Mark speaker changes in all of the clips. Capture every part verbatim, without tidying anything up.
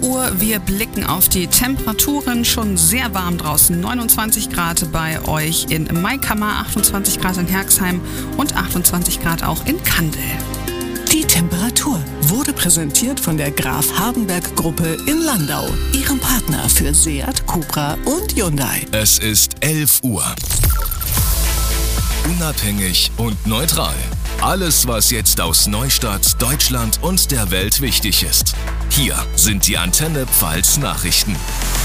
Speaker 1: Uhr. Wir blicken auf die Temperaturen. Schon sehr warm draußen. neunundzwanzig Grad bei euch in Maikammer, achtundzwanzig Grad in Herxheim und achtundzwanzig Grad auch in Kandel.
Speaker 2: Die Temperatur wurde präsentiert von der Graf Hardenberg Gruppe in Landau, ihrem Partner für Seat, Cupra und Hyundai.
Speaker 3: Es ist elf Uhr. Unabhängig und neutral. Alles, was jetzt aus Neustadt, Deutschland und der Welt wichtig ist. Hier sind die Antenne Pfalz Nachrichten.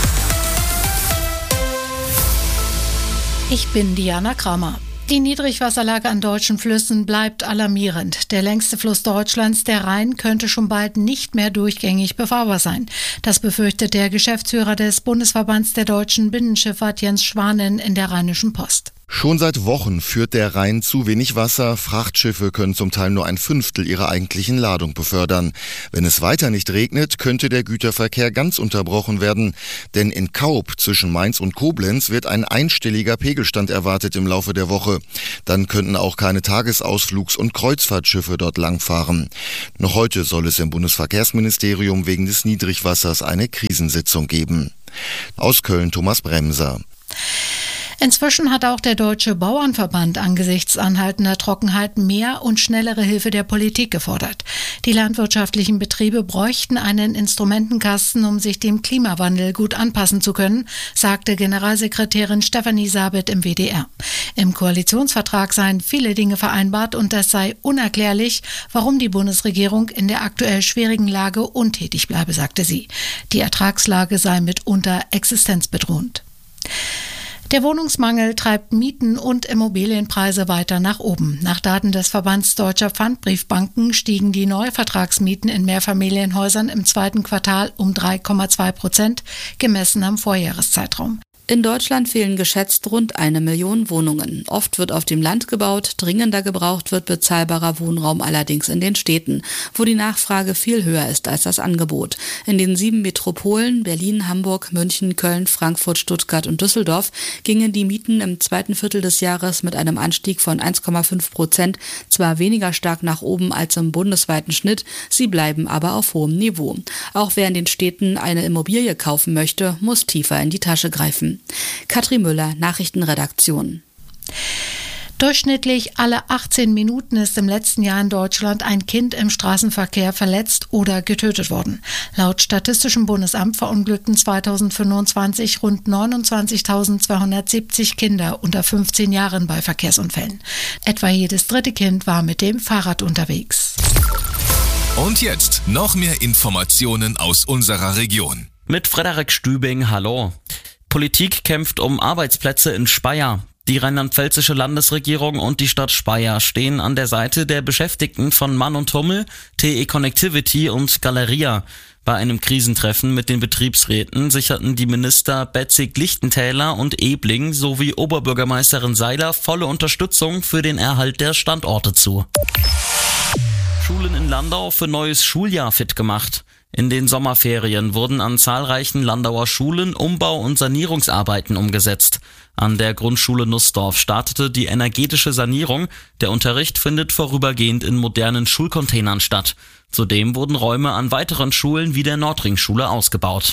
Speaker 4: Ich bin Diana Kramer. Die Niedrigwasserlage an deutschen Flüssen bleibt alarmierend. Der längste Fluss Deutschlands, der Rhein, könnte schon bald nicht mehr durchgängig befahrbar sein. Das befürchtet der Geschäftsführer des Bundesverbands der deutschen Binnenschifffahrt Jens Schwanen in der Rheinischen Post.
Speaker 5: Schon seit Wochen führt der Rhein zu wenig Wasser. Frachtschiffe können zum Teil nur ein Fünftel ihrer eigentlichen Ladung befördern. Wenn es weiter nicht regnet, könnte der Güterverkehr ganz unterbrochen werden. Denn in Kaub zwischen Mainz und Koblenz wird ein einstelliger Pegelstand erwartet im Laufe der Woche. Dann könnten auch keine Tagesausflugs- und Kreuzfahrtschiffe dort langfahren. Noch heute soll es im Bundesverkehrsministerium wegen des Niedrigwassers eine Krisensitzung geben. Aus Köln Thomas Bremser.
Speaker 4: Inzwischen hat auch der Deutsche Bauernverband angesichts anhaltender Trockenheit mehr und schnellere Hilfe der Politik gefordert. Die landwirtschaftlichen Betriebe bräuchten einen Instrumentenkasten, um sich dem Klimawandel gut anpassen zu können, sagte Generalsekretärin Stefanie Sabet im W D R. Im Koalitionsvertrag seien viele Dinge vereinbart und es sei unerklärlich, warum die Bundesregierung in der aktuell schwierigen Lage untätig bleibe, sagte sie. Die Ertragslage sei mitunter existenzbedrohend. Der Wohnungsmangel treibt Mieten und Immobilienpreise weiter nach oben. Nach Daten des Verbands Deutscher Pfandbriefbanken stiegen die Neuvertragsmieten in Mehrfamilienhäusern im zweiten Quartal um drei Komma zwei Prozent, gemessen am Vorjahreszeitraum.
Speaker 6: In Deutschland fehlen geschätzt rund eine Million Wohnungen. Oft wird auf dem Land gebaut, dringender gebraucht wird bezahlbarer Wohnraum allerdings in den Städten, wo die Nachfrage viel höher ist als das Angebot. In den sieben Metropolen Berlin, Hamburg, München, Köln, Frankfurt, Stuttgart und Düsseldorf gingen die Mieten im zweiten Viertel des Jahres mit einem Anstieg von eins Komma fünf Prozent zwar weniger stark nach oben als im bundesweiten Schnitt, sie bleiben aber auf hohem Niveau. Auch wer in den Städten eine Immobilie kaufen möchte, muss tiefer in die Tasche greifen. Katrin Müller, Nachrichtenredaktion.
Speaker 4: Durchschnittlich alle achtzehn Minuten ist im letzten Jahr in Deutschland ein Kind im Straßenverkehr verletzt oder getötet worden. Laut Statistischem Bundesamt verunglückten zweitausendfünfundzwanzig rund neunundzwanzigtausendzweihundertsiebzig Kinder unter fünfzehn Jahren bei Verkehrsunfällen. Etwa jedes dritte Kind war mit dem Fahrrad unterwegs.
Speaker 3: Und jetzt noch mehr Informationen aus unserer Region.
Speaker 7: Mit Frederik Stübing, hallo. Politik kämpft um Arbeitsplätze in Speyer. Die rheinland-pfälzische Landesregierung und die Stadt Speyer stehen an der Seite der Beschäftigten von Mann und Hummel, T E Connectivity und Galeria. Bei einem Krisentreffen mit den Betriebsräten sicherten die Minister Betzig-Lichtentäler und Ebling sowie Oberbürgermeisterin Seiler volle Unterstützung für den Erhalt der Standorte zu. Schulen in Landau für neues Schuljahr fit gemacht. In den Sommerferien wurden an zahlreichen Landauer Schulen Umbau- und Sanierungsarbeiten umgesetzt. An der Grundschule Nussdorf startete die energetische Sanierung. Der Unterricht findet vorübergehend in modernen Schulcontainern statt. Zudem wurden Räume an weiteren Schulen wie der Nordring-Schule ausgebaut.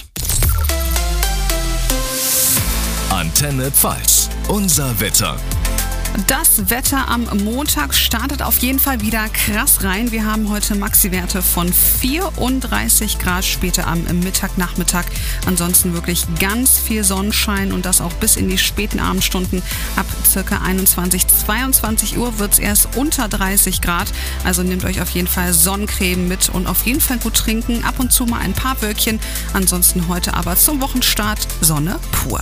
Speaker 3: Antenne Pfalz, unser Wetter.
Speaker 1: Das Wetter am Montag startet auf jeden Fall wieder krass rein. Wir haben heute Maxi-Werte von vierunddreißig Grad später am Mittag, Nachmittag. Ansonsten wirklich ganz viel Sonnenschein und das auch bis in die späten Abendstunden. Ab circa einundzwanzig, zweiundzwanzig Uhr wird es erst unter dreißig Grad. Also nehmt euch auf jeden Fall Sonnencreme mit und auf jeden Fall gut trinken. Ab und zu mal ein paar Wölkchen. Ansonsten heute aber zum Wochenstart Sonne pur.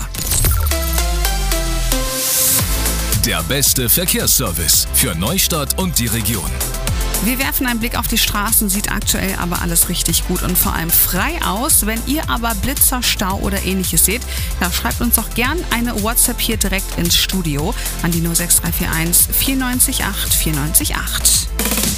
Speaker 3: Der beste Verkehrsservice für Neustadt und die Region.
Speaker 1: Wir werfen einen Blick auf die Straßen, sieht aktuell aber alles richtig gut und vor allem frei aus. Wenn ihr aber Blitzer, Stau oder ähnliches seht, ja, schreibt uns doch gern eine WhatsApp hier direkt ins Studio an die null sechs drei vier eins vier neun acht vier neun acht.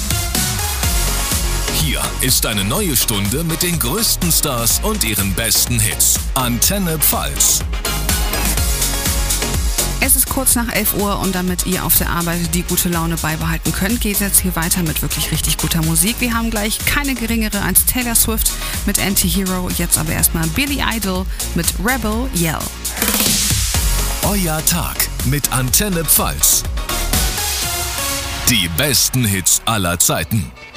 Speaker 3: Hier ist eine neue Stunde mit den größten Stars und ihren besten Hits. Antenne Pfalz.
Speaker 1: Es ist kurz nach elf Uhr und damit ihr auf der Arbeit die gute Laune beibehalten könnt, geht es jetzt hier weiter mit wirklich richtig guter Musik. Wir haben gleich keine geringere als Taylor Swift mit Anti-Hero. Jetzt aber erstmal Billy Idol mit Rebel Yell.
Speaker 3: Euer Tag mit Antenne Pfalz. Die besten Hits aller Zeiten.